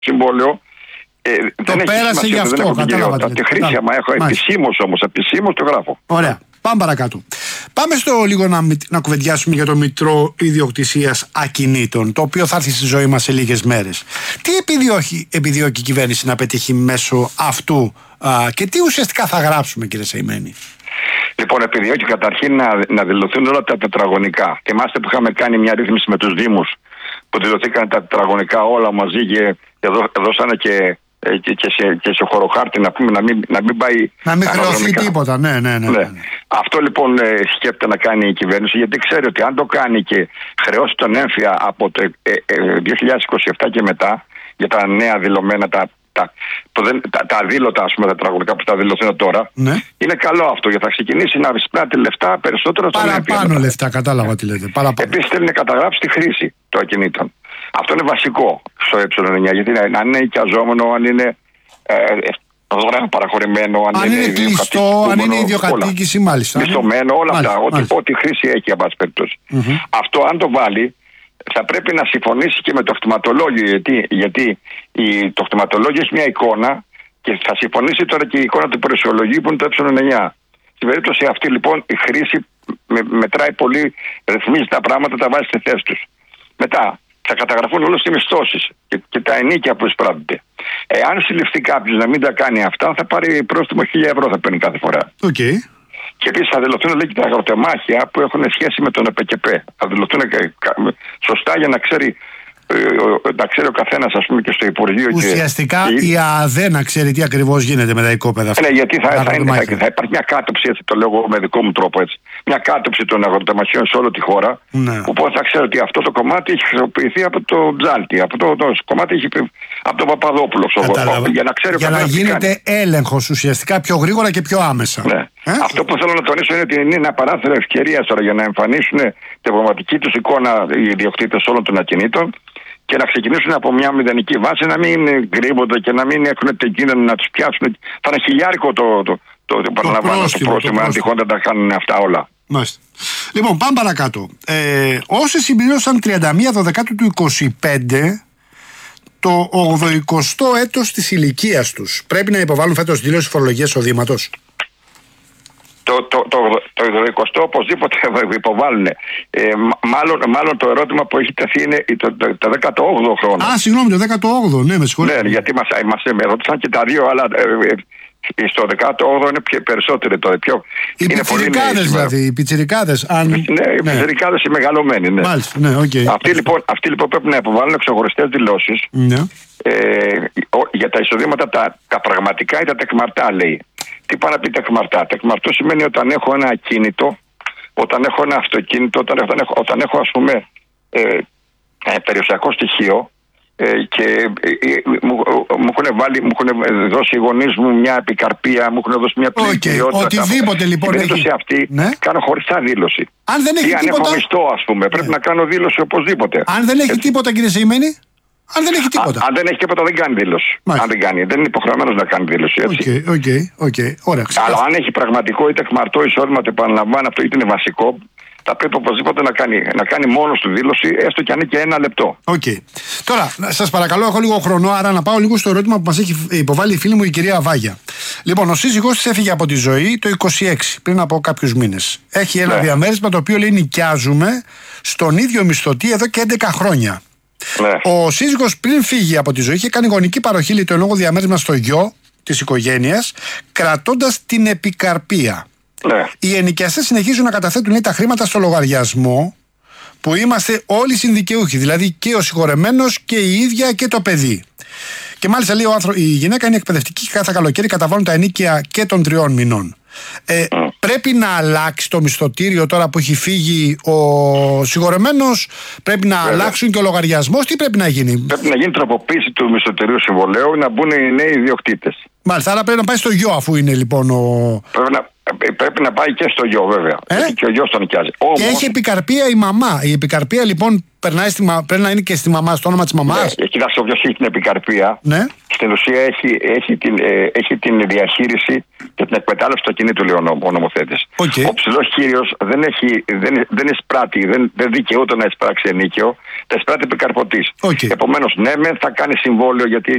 συμβόλαιο. Το πέρασε γι' αυτό, κατάλαβα. Τη χρήση, άμα έχω επισήμως όμως, επισήμως το γράφω. Ωραία. Πάμε παρακάτω. Πάμε στο λίγο να κουβεντιάσουμε για το Μητρό Ιδιοκτησίας Ακινήτων, το οποίο θα έρθει στη ζωή μας σε λίγες μέρες. Τι επιδιώκει η κυβέρνηση να πετύχει μέσω αυτού και τι ουσιαστικά θα γράψουμε, κύριε Σεϊμένη? Λοιπόν, επιδιώκει καταρχήν να δηλωθούν όλα τα τετραγωνικά. Θυμάστε που είχαμε κάνει μια ρύθμιση με τους Δήμους, που δηλωθήκαν τα τετραγωνικά όλα μαζί και δώσανε και σε χωροχάρτη να πούμε να μην πάει. Να μην χρεωθεί τίποτα, ναι. Αυτό λοιπόν σκέφτεται να κάνει η κυβέρνηση, γιατί ξέρει ότι αν το κάνει και χρεώσει τον έμφυα από το 2027 και μετά για τα νέα δηλωμένα, τα αδήλωτα, ας πούμε, τα τετραγωνικά που θα δηλωθούν τώρα, ναι. Είναι καλό αυτό, γιατί θα ξεκινήσει να εισπράττει λεφτά περισσότερο στον έμφυα. Παραπάνω λεφτά, κατάλαβα τι λέτε. Επίσης θέλει να καταγράψει τη χρήση των ακινήτων. Αυτό είναι βασικό στο ε9, γιατί αν είναι εικιαζόμενο, αν είναι παραχωρημένο, αν είναι κλειστό, αν είναι ιδιοκατοίκηση, μάλιστα. Μισθωμένο, όλα αυτά. Ό,τι χρήση έχει, εν πάση περιπτώσει. Αυτό, αν το βάλει, θα πρέπει να συμφωνήσει και με το κτηματολόγιο. Γιατί το κτηματολόγιο έχει μια εικόνα και θα συμφωνήσει τώρα και η εικόνα του περιουσιολογίου που είναι το ε9. Στην περίπτωση αυτή, λοιπόν, η χρήση μετράει πολύ, ρυθμίζει τα πράγματα, τα βάζει στη θέση του. Μετά, θα καταγραφούν όλες οι μισθώσεις και τα ενίκια που εισπράττονται. Εάν συλληφθεί κάποιος να μην τα κάνει αυτά, θα πάρει πρόστιμο 1.000 ευρώ, θα παίρνει κάθε φορά. Okay. Και επίσης θα δηλωθούν, λέει, και τα αγροτεμάχια που έχουν σχέση με τον ΕΠΚΕ. Θα δηλωθούν σωστά για να ξέρει ο καθένας, ας πούμε, και στο Υπουργείο. Ουσιαστικά η ΑΑΔΕ να ξέρει τι ακριβώς γίνεται με τα οικόπεδα αυτά. Ναι, γιατί θα υπάρχει μια κάτωψη, έτσι το λέω με δικό μου τρόπο, έτσι. Μια κάτωψη των αγροτεμαχιών σε όλη τη χώρα. Ναι. Οπότε θα ξέρω ότι αυτό το κομμάτι έχει χρησιμοποιηθεί από το Τζάλτη. Από το κομμάτι έχει από τον Παπαδόπουλο. Για να γίνεται έλεγχος ουσιαστικά πιο γρήγορα και πιο άμεσα. Ναι. Αυτό που θέλω να τονίσω είναι ότι είναι ένα παράθυρο ευκαιρίας τώρα για να εμφανίσουν την πραγματική τους εικόνα οι ιδιοκτήτες όλων των ακινήτων και να ξεκινήσουν από μια μηδενική βάση, να μην κρύβονται και να μην έχουν την κίνδυνο να τους πιάσουν. Θα είναι χιλιάρικο το πρόστιμο, αν τυχόν δεν τα κάνουν αυτά όλα. Μάλιστα. Λοιπόν, πάμε παρακάτω. Όσοι συμπλήρωσαν 31 Δεκάτου του 25 το 80ο έτος της ηλικίας τους, πρέπει να υποβάλουν φέτος δήλωση φορολογίας εισοδήματος? Το 20ο οπωσδήποτε υποβάλλουν. Μάλλον το ερώτημα που έχει τεθεί είναι το 18ο χρόνο. Συγγνώμη, το 18ο, ναι, με συγχωρείτε. Ναι, γιατί μας ρώτησαν και τα δύο, αλλά στο 18ο είναι πιο περισσότερο το πιο. Οι πιτσιρικάδες δηλαδή, οι πιτσιρικάδες. Ναι, οι πιτσιρικάδες οι μεγαλωμένοι, ναι. Μάλιστα, ναι, okay. Αυτοί λοιπόν πρέπει να υποβάλουν ξεχωριστές δηλώσεις, ναι. Για τα εισοδήματα τα πραγματικά ή τα τεκμαρτά, λέει. Τι πάει να πει τεκμαρτά? Τεκμαρτό σημαίνει όταν έχω ένα ακίνητο, όταν έχω ένα αυτοκίνητο, όταν έχω, ας πούμε, περιουσιακό στοιχείο και μου έχουν δώσει οι γονείς μου μια επικαρπία, μου έχουν δώσει μια πληροφορία. Οτιδήποτε λοιπόν. Στην περίπτωση αυτή, ναι, κάνω χωριστά δήλωση. Αν δεν έχει ή αν τίποτα, έχω μισθό, ας πούμε, πρέπει να κάνω δήλωση οπωσδήποτε. Αν δεν έχει τίποτα, κύριε Σεϊμένη. Αν δεν έχει τίποτα. Αν δεν έχει τίποτα, δεν κάνει δήλωση. Αν δεν είναι υποχρεωμένος να κάνει δήλωση. Okay. Ωραία, αλλά αν έχει πραγματικό ή τεκμαρτό εισόδημα, το επαναλαμβάνω, αυτό είτε είναι βασικό, θα πρέπει οπωσδήποτε να κάνει μόνος του δήλωση, έστω και αν είναι και ένα λεπτό. Τώρα, σας παρακαλώ, έχω λίγο χρόνο, άρα να πάω λίγο στο ερώτημα που μας έχει υποβάλει η φίλη μου η κυρία Βάγια. Λοιπόν, ο σύζυγός της έφυγε από τη ζωή το 26, πριν από κάποιους μήνες. Έχει ένα διαμέρισμα το οποίο λέει νοικιάζουμε στον ίδιο μισθωτή εδώ και 11 χρόνια. Ναι. Ο σύζυγος πριν φύγει από τη ζωή είχε κάνει γονική παροχή, λέει, το λόγο διαμέρισμα στο γιο της οικογένειας, κρατώντας την επικαρπία. Ναι. Οι ενοικιαστές συνεχίζουν να καταθέτουν, λέει, τα χρήματα στο λογαριασμό που είμαστε όλοι συνδικαιούχοι, δηλαδή και ο συγχωρεμένος και η ίδια και το παιδί. Και μάλιστα, λέει, η γυναίκα είναι εκπαιδευτική και κάθε καλοκαίρι καταβάλουν τα ενίκια και των 3 μηνών. Πρέπει να αλλάξει το μισθωτήριο τώρα που έχει φύγει ο συγχωρεμένος, πρέπει να αλλάξουν και ο λογαριασμός, τι πρέπει να γίνει? Πρέπει να γίνει τροποποίηση του μισθωτηρίου συμβολέου, να μπουν οι νέοι ιδιοκτήτες. Μάλιστα, άρα πρέπει να πάει στο γιο, αφού είναι λοιπόν Πρέπει να πάει και στο γιο, βέβαια. Και ο γιος τον νοικιάζει. Και έχει επικαρπία η μαμά. Η επικαρπία λοιπόν πρέπει να είναι και στη μαμά, στο όνομα της μαμάς. Κοιτάξτε, όποιος έχει την επικαρπία, στην ουσία έχει την διαχείριση και την εκμετάλλευση του ακινήτου, λέει ο νομοθέτης. Ο ψηλός κύριος δεν εισπράττει, δεν δικαιούται να εισπράξει ενίκαιο, τα εισπράττει επικαρπωτής. Επομένως, ναι, θα κάνει συμβόλαιο γιατί